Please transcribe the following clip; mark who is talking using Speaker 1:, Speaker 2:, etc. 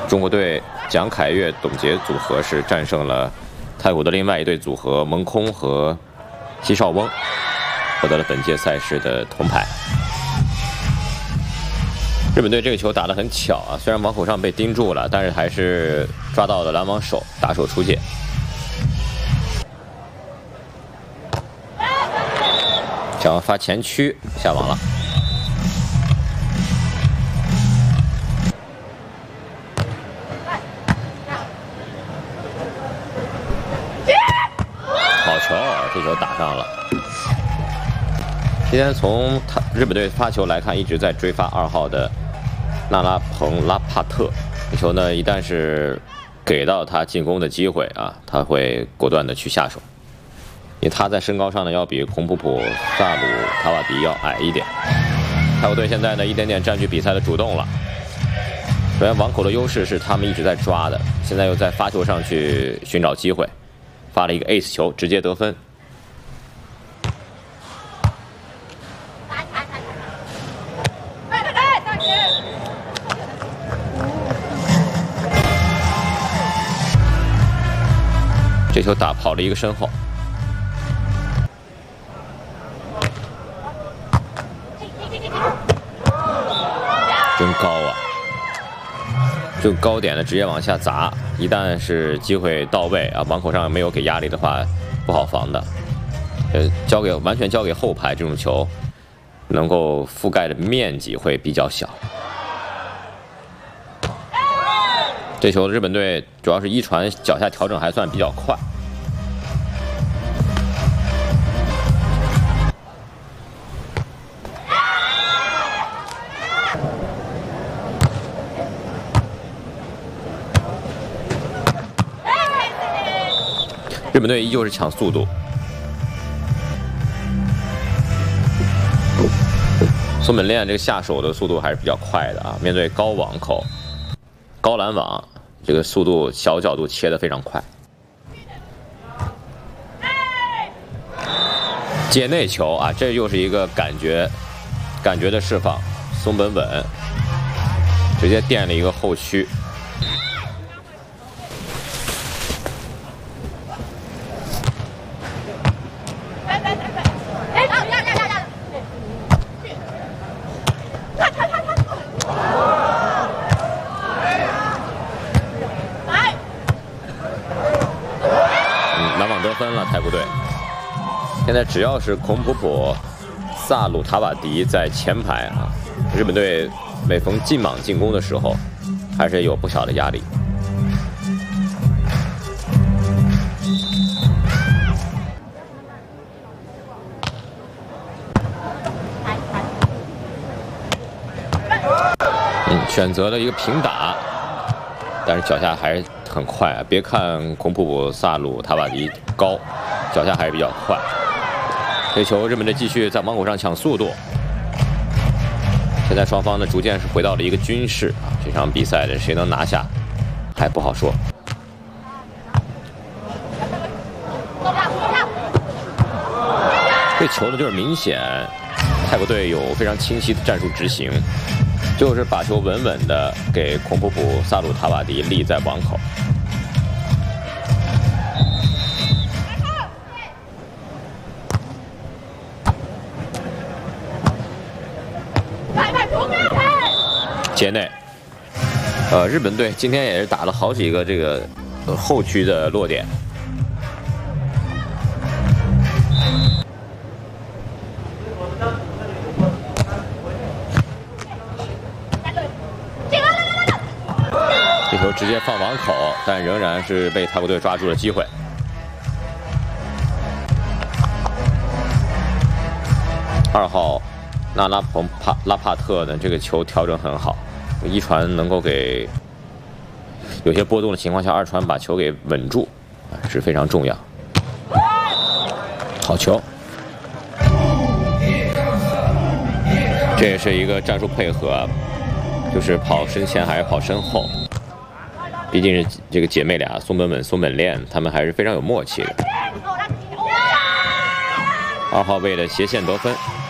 Speaker 1: 中国队蒋凯越、董洁组合是战胜了泰国的另外一对组合蒙空和奚绍翁，获得了本届赛事的铜牌。日本队这个球打得很巧啊，虽然网口上被盯住了，但是还是抓到了拦网手，打手出界。想要发前区下网了。 好球，这球打上了。今天从日本队发球来看，一直在追发2号的纳拉蓬拉帕特。这球呢，一旦是给到他进攻的机会啊，他会果断的去下手。因为他在身高上呢，要比孔普普、萨鲁塔瓦迪要矮一点。泰国队现在呢，一点点占据比赛的主动了。首先，网口的优势是他们一直在抓的，现在又在发球上去寻找机会。 发了一个 ace 球，直接得分。这球打跑了一个身后，真高啊！这个高点的直接往下砸，一旦是机会到位啊，网口上没有给压力的话，不好防的。完全交给后排这种球，能够覆盖的面积会比较小。这球日本队主要是一传脚下调整还算比较快。 日本队依旧是抢速度，松本恋这个下手的速度还是比较快的啊。面对高网口、高拦网，这个速度小角度切得非常快。界内球啊，这又是一个感觉的释放，松本稳直接垫了一个后区。 得分了，泰国队。现在只要是孔普普、萨鲁塔瓦迪在前排啊，日本队每逢进网进攻的时候，还是有不小的压力。选择了一个平打，但是脚下还是很快啊！别看孔普普、萨鲁塔瓦迪高，脚下还是比较快。这球日本队继续在网口上抢速度。现在双方呢逐渐是回到了一个均势啊，这场比赛的谁能拿下还不好说。这球呢就是明显泰国队有非常清晰的战术执行。 就是把球稳稳的给孔普普、萨鲁塔瓦迪立在网口。界内，日本队今天也是打了好几个这个后区的落点。 这球直接放网口，但仍然是被泰国队抓住了机会。2号纳拉蓬拉帕特呢，这个球调整很好，一传能够给有些波动的情况下，二传把球给稳住，是非常重要。好球，这也是一个战术配合，就是跑身前还是跑身后。 毕竟是这个姐妹俩松本稳、松本恋，她们还是非常有默契的。2号位的斜线得分。